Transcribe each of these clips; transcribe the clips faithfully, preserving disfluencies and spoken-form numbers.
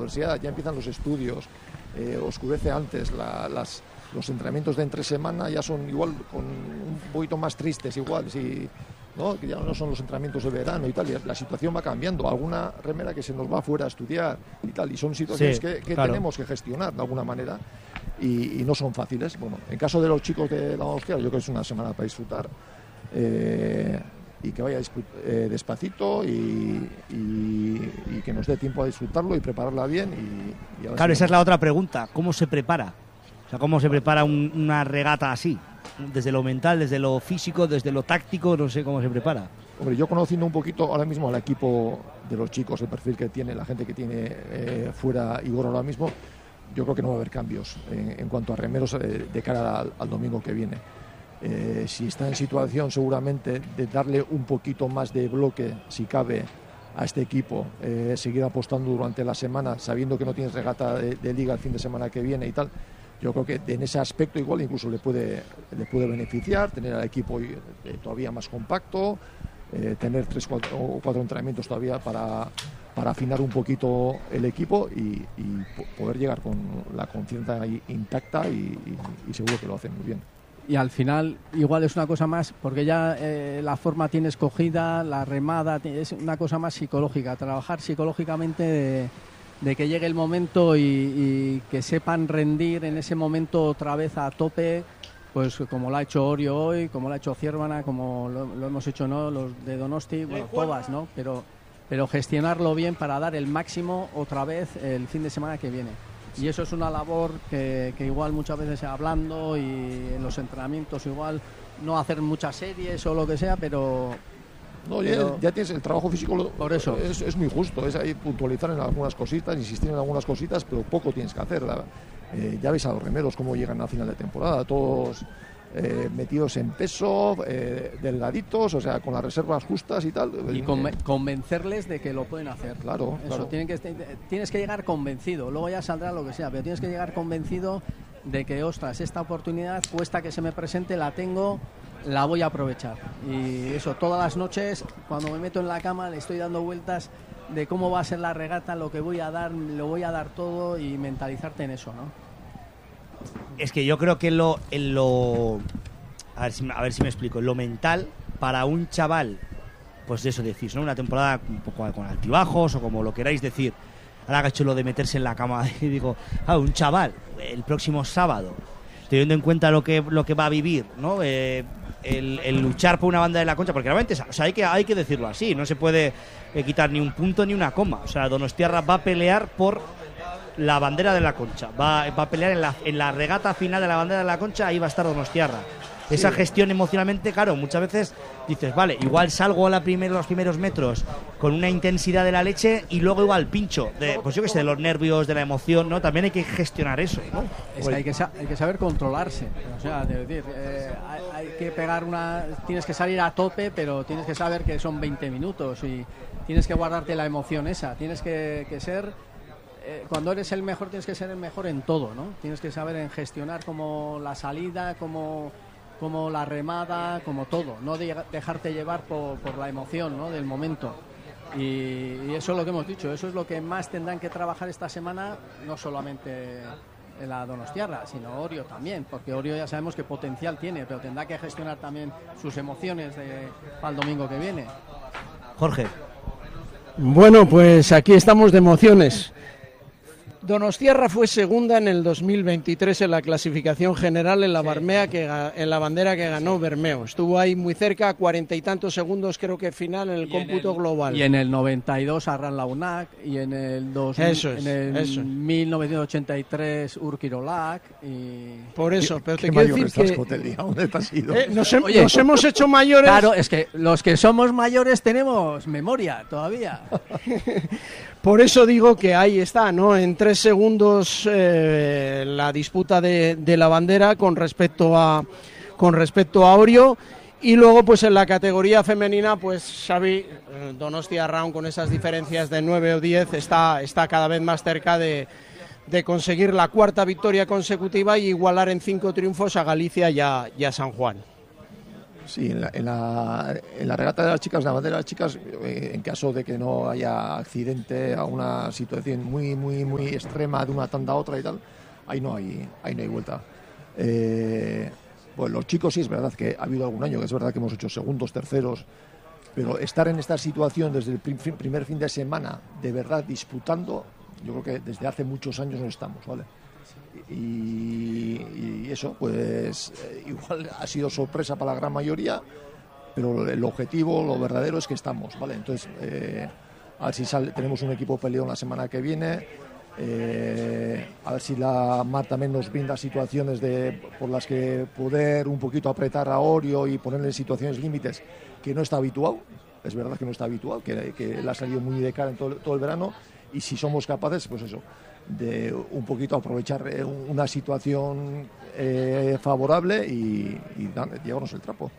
universidad, ya empiezan los estudios, eh, oscurece antes, la, las, los entrenamientos de entre semana ya son igual, con un poquito más tristes igual, si, ¿no? Que ya no son los entrenamientos de verano y tal, y la situación va cambiando, alguna remera que se nos va fuera a estudiar y tal, y son situaciones sí, que, que claro. tenemos que gestionar de alguna manera. Y, y no son fáciles. Bueno, en caso de los chicos de la Donostiarra, yo creo que es una semana para disfrutar, eh, y que vaya eh, despacito y, y, y que nos dé tiempo a disfrutarlo y prepararla bien. Y, y claro, esa es la otra pregunta, ¿cómo se prepara? O sea, ¿cómo se prepara un, una regata así? Desde lo mental, desde lo físico, desde lo táctico, no sé cómo se prepara. Hombre, yo conociendo un poquito ahora mismo al equipo de los chicos, el perfil que tiene, la gente que tiene eh, fuera Igor ahora mismo, yo creo que no va a haber cambios en, en cuanto a remeros eh, de cara al, al domingo que viene. Eh, si está en situación seguramente de darle un poquito más de bloque, si cabe, a este equipo, eh, seguir apostando durante la semana, sabiendo que no tienes regata de, de liga el fin de semana que viene y tal, yo creo que en ese aspecto igual incluso le puede, le puede beneficiar, tener al equipo eh, todavía más compacto, eh, tener tres cuatro, o cuatro entrenamientos todavía para... para afinar un poquito el equipo y, y poder llegar con la confianza intacta y, y, y seguro que lo hacen muy bien. Y al final igual es una cosa más, porque ya eh, la forma tienes cogida, la remada, es una cosa más psicológica, trabajar psicológicamente de, de que llegue el momento y, y que sepan rendir en ese momento otra vez a tope, pues como lo ha hecho Orio hoy, como lo ha hecho Ciervana, como lo, lo hemos hecho no los de Donosti, bueno, todas, ¿no? Pero... pero gestionarlo bien para dar el máximo otra vez el fin de semana que viene. Y eso es una labor que, que igual muchas veces hablando y en los entrenamientos igual no hacer muchas series o lo que sea, pero... No, ya, pero, ya tienes el trabajo físico, lo, por eso. Es, es muy justo, es ahí puntualizar en algunas cositas, insistir en algunas cositas, pero poco tienes que hacer. La, eh, ya veis a los remeros cómo llegan a final de temporada, todos... Eh, metidos en peso, eh, delgaditos, o sea, con las reservas justas y tal. Y con, convencerles de que lo pueden hacer. Claro, Eso, claro. Tienen que, tienes que llegar convencido, luego ya saldrá lo que sea, pero tienes que llegar convencido de que, ostras, esta oportunidad, cuesta que se me presente, la tengo, la voy a aprovechar. Y eso, todas las noches, cuando me meto en la cama, le estoy dando vueltas de cómo va a ser la regata, lo que voy a dar, lo voy a dar todo y mentalizarte en eso, ¿no? Es que yo creo que lo, en lo a ver, si, a ver si me explico, lo mental para un chaval, pues de eso decís, ¿no? Una temporada un poco con altibajos o como lo queráis decir. Ahora que he hecho lo de meterse en la cama y digo, ah, un chaval, el próximo sábado, teniendo en cuenta lo que lo que va a vivir, ¿no? Eh, el, el luchar por una banda de la Concha, porque realmente, o sea, hay que hay que decirlo así, no se puede eh, quitar ni un punto ni una coma. O sea, Donostiarra va a pelear por la bandera de la Concha, va, va a pelear en la, en la regata final de la bandera de la Concha, ahí va a estar Donostiarra. Sí. Esa gestión emocionalmente, claro, muchas veces dices, vale, igual salgo a la primer, los primeros metros con una intensidad de la leche y luego igual pincho, de, pues yo que sé, de los nervios, de la emoción, ¿no? También hay que gestionar eso, ¿no? Es que hay que, hay que saber controlarse, o sea, de decir, eh, hay, hay que pegar una, tienes que salir a tope, pero tienes que saber que son veinte minutos y tienes que guardarte la emoción esa, tienes que, que ser... Cuando eres el mejor tienes que ser el mejor en todo, ¿no? Tienes que saber en gestionar como la salida, como, como la remada, como todo, no de, dejarte llevar por, por la emoción, ¿no? Del momento. Y, y eso es lo que hemos dicho, eso es lo que más tendrán que trabajar esta semana, no solamente en la Donostiarra, sino Orio también, porque Orio ya sabemos qué potencial tiene, pero tendrá que gestionar también sus emociones de, para el domingo que viene. Jorge. Bueno, pues aquí estamos de emociones. Donostiarra fue segunda en el dos mil veintitrés en la clasificación general en la, Barmea que, en la bandera que ganó Bermeo. Estuvo ahí muy cerca, cuarenta y tantos segundos creo que final en el y cómputo en el, global. Y en el noventa y dos Arran Launac y en el, dos mil, eso es, en el eso es. mil novecientos ochenta y tres Urquirolac. Y... Por eso, pero te quiero decir estás, que... Cotelli? ¿A dónde te has ido? Eh, nos, he, Oye, nos hemos hecho mayores... Claro, es que los que somos mayores tenemos memoria todavía. Por eso digo que ahí está, ¿no? En tres segundos eh, la disputa de, de la bandera con respecto a con respecto a Orio. Y luego, pues en la categoría femenina, pues Xavi Donostiarra, con esas diferencias de nueve o diez, está, está cada vez más cerca de, de conseguir la cuarta victoria consecutiva y igualar en cinco triunfos a Galicia y a, y a San Juan. Sí, en la, en, la, en la regata de las chicas, la bandera de las chicas, eh, en caso de que no haya accidente a una situación muy, muy, muy extrema de una tanda a otra y tal, ahí no hay, ahí no hay vuelta. Eh, pues los chicos sí es verdad que ha habido algún año, que es verdad que hemos hecho segundos, terceros, pero estar en esta situación desde el primer fin de semana, de verdad disputando, yo creo que desde hace muchos años no estamos, ¿vale? Y, y eso, pues eh, igual ha sido sorpresa para la gran mayoría, pero el objetivo, lo verdadero es que estamos, ¿vale? Entonces, eh, a ver si sale, tenemos un equipo peleón la semana que viene, eh, a ver si la Mar también nos brinda situaciones de, por las que poder un poquito apretar a Orio y ponerle en situaciones límites que no está habituado, es verdad que no está habituado, que, que le ha salido muy de cara en todo, todo el verano, y si somos capaces, pues eso, de un poquito aprovechar una situación eh, favorable y, y llevarnos el trapo.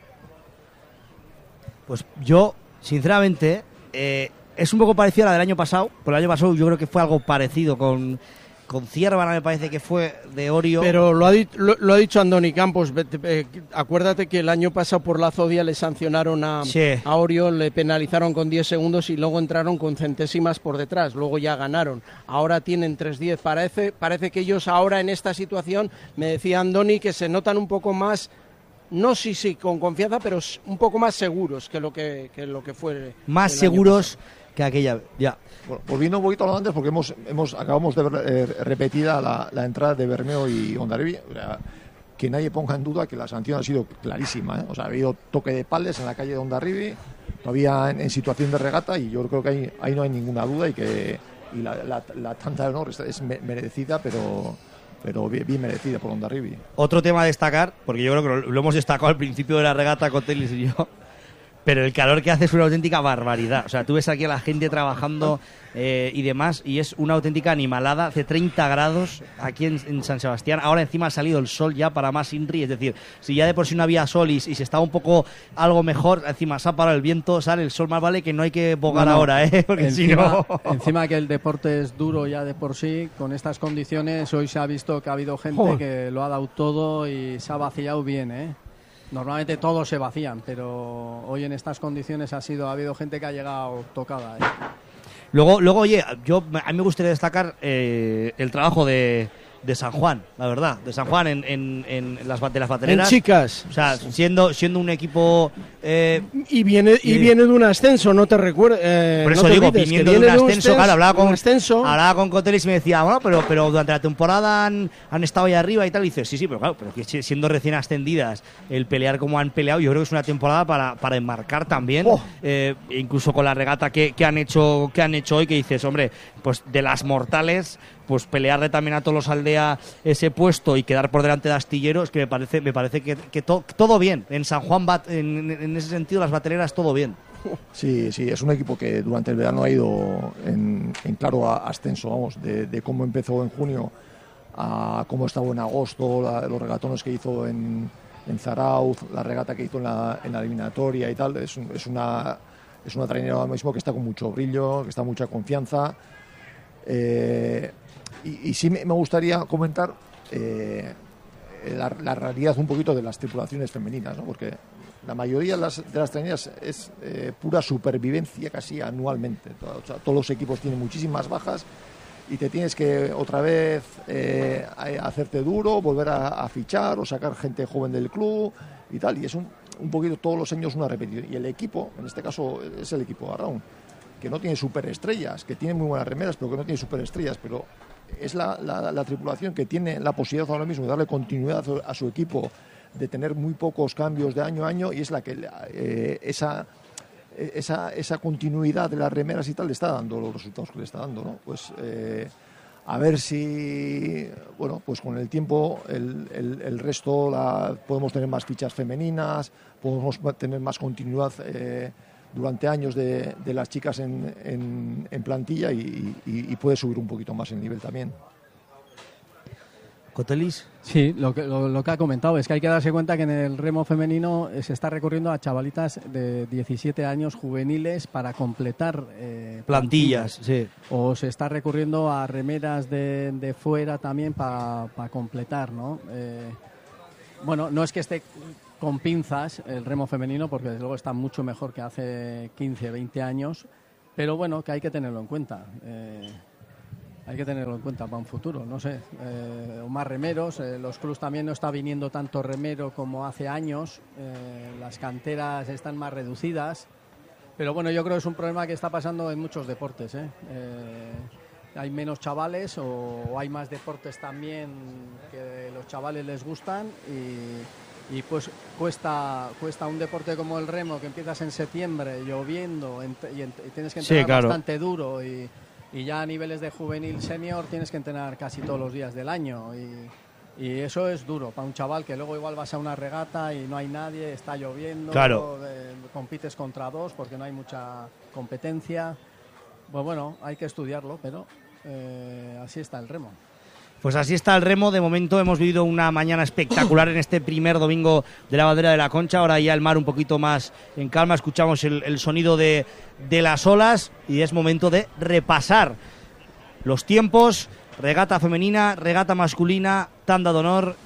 Pues yo, sinceramente, eh, es un poco parecido a la del año pasado. Por el año pasado yo creo que fue algo parecido con, con Ciervana, me parece que fue de Orio. Pero lo ha, di- lo, lo ha dicho Andoni Campos. Eh, acuérdate que el año pasado por la Zodia le sancionaron a, sí. a Orio, le penalizaron con diez segundos y luego entraron con centésimas por detrás. Luego ya ganaron. Ahora tienen tres diez. Parece, parece que ellos ahora en esta situación, me decía Andoni, que se notan un poco más, no sí, sí, con confianza, pero un poco más seguros que lo que, que, lo que fue. Más seguros que aquella, ya. Bueno, volviendo un poquito a lo antes, porque hemos, hemos acabamos de ver eh, repetida la, la entrada de Bermeo y Hondarribia, o sea, que nadie ponga en duda que la sanción ha sido clarísima, ¿eh? O sea, ha habido toque de pales en la calle de Hondarribia, todavía en, en situación de regata, y yo creo que ahí, ahí no hay ninguna duda y que y la, la, la tanta de honor es, es merecida, pero pero bien, bien merecida por Hondarribia. Otro tema a destacar, porque yo creo que lo, lo hemos destacado al principio de la regata con Telis y yo, pero el calor que hace es una auténtica barbaridad. O sea, tú ves aquí a la gente trabajando eh, y demás, y es una auténtica animalada. Hace treinta grados aquí en, en San Sebastián. Ahora encima ha salido el sol ya para más Inri. Es decir, si ya de por sí no había sol y, y se estaba un poco algo mejor, encima se ha parado el viento, sale el sol, más vale que no hay que bogar Bueno, ahora, ¿eh? Porque encima, si no... encima que el deporte es duro ya de por sí, con estas condiciones, hoy se ha visto que ha habido gente Joder. que lo ha dado todo y se ha vaciado bien, ¿eh? Normalmente todos se vacían, pero hoy en estas condiciones ha sido ha habido gente que ha llegado tocada, ¿eh? Luego, luego, oye, yo a mí me gustaría destacar eh, el trabajo de, de San Juan, la verdad, de San Juan en, en, en las, de las batereras. En chicas. O sea, siendo, siendo un equipo... Eh, Y viene y Sí. viene de un ascenso, no te recuerdo. Eh, por eso no te digo, olvides, que viniendo de un viene ascenso, claro, hablaba un con, ascenso. hablaba con Cotelis y me decía, bueno, pero, pero durante la temporada han, han estado ahí arriba y tal. Y dices, sí, sí, pero claro, pero que si- siendo recién ascendidas, el pelear como han peleado, yo creo que es una temporada para, para enmarcar también. Oh. Eh, incluso con la regata que, que han hecho que han hecho hoy, que dices, hombre, pues de las mortales, pues pelearle también a todos los Aldea ese puesto y quedar por delante de Astilleros, que me parece me parece que, que to- todo bien. En San Juan, bat- en, en ese sentido, las batereras todo bien. Sí, sí, es un equipo que durante el verano ha ido en, en claro a- ascenso, vamos, de, de cómo empezó en junio a cómo estaba en agosto, la- los regatones que hizo en, en Zarauz, la regata que hizo en la, en la eliminatoria y tal. Es, un- es una es una trainera ahora mismo que está con mucho brillo, que está con mucha confianza. Eh, y, y sí me, me gustaría comentar eh, la, la realidad un poquito de las tripulaciones femeninas, ¿no? Porque la mayoría de las, de las traineras es eh, pura supervivencia casi anualmente. O sea, todos los equipos tienen muchísimas bajas y te tienes que otra vez eh, a- hacerte duro, volver a, a fichar o sacar gente joven del club y tal. Y es un, un poquito todos los años una repetición. Y el equipo, en este caso es el equipo Arraun, que no tiene superestrellas, que tiene muy buenas remeras, pero que no tiene superestrellas, pero es la, la, la tripulación que tiene la posibilidad ahora mismo de darle continuidad a su equipo, de tener muy pocos cambios de año a año, y es la que eh, esa, esa esa continuidad de las remeras y tal le está dando los resultados que le está dando, ¿no? Pues eh, a ver si, bueno, pues con el tiempo el, el, el resto la, podemos tener más fichas femeninas, podemos tener más continuidad eh, durante años de, de las chicas en, en, en plantilla y, y, y puede subir un poquito más el nivel también. Cotelis. Sí, lo que, lo, lo que ha comentado es que hay que darse cuenta que en el remo femenino eh, se está recurriendo a chavalitas de diecisiete años juveniles para completar eh, Plantillas, sí. O se está recurriendo a remeras de, de fuera también para pa completar, ¿no? Eh, bueno, no es que esté con pinzas el remo femenino, porque desde luego está mucho mejor que hace quince, veinte años, pero bueno, que hay que tenerlo en cuenta. Eh, hay que tenerlo en cuenta para un futuro, no sé. Eh, o más remeros, eh, los clubs también no está viniendo tanto remero como hace años, eh, las canteras están más reducidas, pero bueno, yo creo que es un problema que está pasando en muchos deportes, ¿eh? Eh, hay menos chavales o, o hay más deportes también que los chavales les gustan y, y pues cuesta cuesta un deporte como el remo, que empiezas en septiembre lloviendo ent, y, ent, y tienes que entrenar sí, claro. bastante duro y, y ya a niveles de juvenil senior tienes que entrenar casi todos los días del año y, y eso es duro para un chaval que luego igual vas a una regata y no hay nadie, está lloviendo, claro. eh, compites contra dos porque no hay mucha competencia. Pues bueno, hay que estudiarlo, pero Eh, así está el remo. Pues así está el remo. De momento hemos vivido una mañana espectacular en este primer domingo de la bandera de la Concha. Ahora ya el mar un poquito más en calma. Escuchamos el, el sonido de, de las olas y es momento de repasar los tiempos. Regata femenina, regata masculina, tanda de honor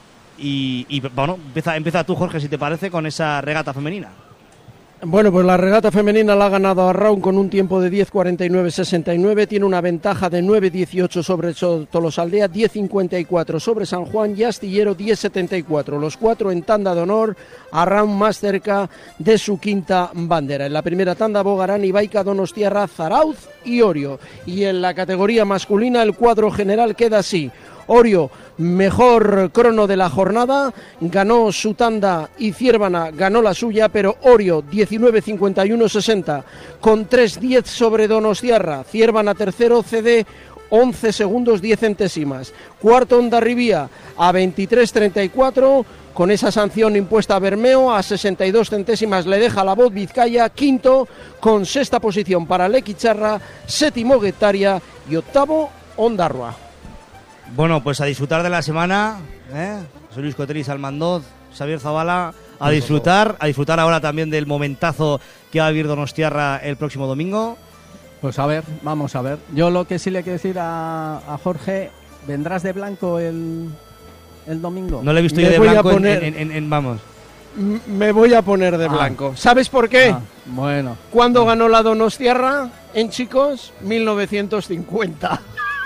y, y bueno, empieza, empieza tú, Jorge, si te parece, con esa regata femenina. Bueno, pues la regata femenina la ha ganado Arraun con un tiempo de diez cuarenta y nueve sesenta y nueve, tiene una ventaja de nueve dieciocho sobre Tolosaldea, diez cincuenta y cuatro sobre San Juan y Astillero diez setenta y cuatro. Los cuatro en tanda de honor, Arraun más cerca de su quinta bandera. En la primera tanda, Bogarán, Ibaica, Donostiarra, Zarauz y Orio. Y en la categoría masculina el cuadro general queda así. Orio, mejor crono de la jornada, ganó su tanda y Ciervana ganó la suya, pero Orio diecinueve cincuenta y uno sesenta con tres diez sobre Donostiarra, Ciervana tercero, C D once segundos diez centésimas, cuarto Hondarribía a veintitrés treinta y cuatro, con esa sanción impuesta a Bermeo a sesenta y dos centésimas le deja la voz Vizcaya, quinto con sexta posición para Lequicharra, séptimo Guetaria y octavo Ondarroa. Bueno, pues a disfrutar de la semana, ¿eh? Soy Luis Cotelis Almandoz, Xavier Zabala, a disfrutar, a disfrutar ahora también del momentazo que va a vivir Donostiarra el próximo domingo. Pues a ver, vamos a ver. Yo lo que sí le quiero decir a, a Jorge, ¿vendrás de blanco el, el domingo? No le he visto yo de blanco poner, en, en, en, vamos. Me voy a poner de ah. blanco. ¿Sabes por qué? Ah, bueno. ¿Cuándo ganó la Donostiarra en chicos? mil novecientos cincuenta.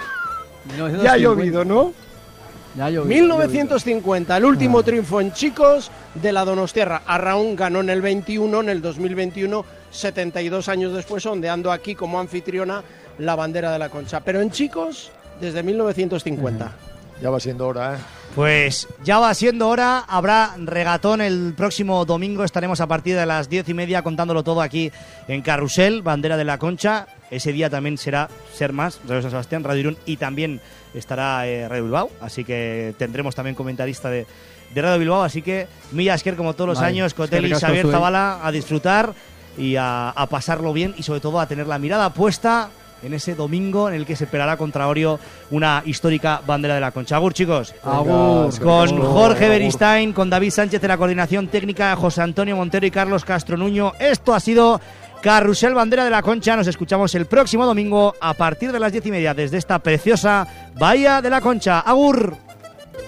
Ya ha llovido, ¿no? Ya ha llovido, mil novecientos cincuenta, ya el último ah. triunfo en chicos de la Donostiarra. Arraun ganó en el veintiuno, en el dos mil veintiuno, setenta y dos años después, ondeando aquí como anfitriona la bandera de la Concha. Pero en chicos, desde mil novecientos cincuenta. Uh-huh. Ya va siendo hora, ¿eh? Pues ya va siendo hora, habrá regatón el próximo domingo, estaremos a partir de las diez y media contándolo todo aquí en Carrusel, bandera de la Concha. Ese día también será Ser Más, Radio San Sebastián, Radio Irún y también estará eh, Radio Bilbao, así que tendremos también comentarista de, de Radio Bilbao, así que Milla Esker como todos los Ay, años, Cotelli, Xavier Zabala, a disfrutar y a, a pasarlo bien y sobre todo a tener la mirada puesta en ese domingo en el que se esperará contra Orio una histórica bandera de la Concha. Agur, chicos. Agur. Con Jorge Beristain, con David Sánchez en la coordinación técnica, José Antonio Montero y Carlos Castro Nuño. Esto ha sido Carrusel Bandera de la Concha. Nos escuchamos el próximo domingo a partir de las diez y media desde esta preciosa Bahía de la Concha. Agur.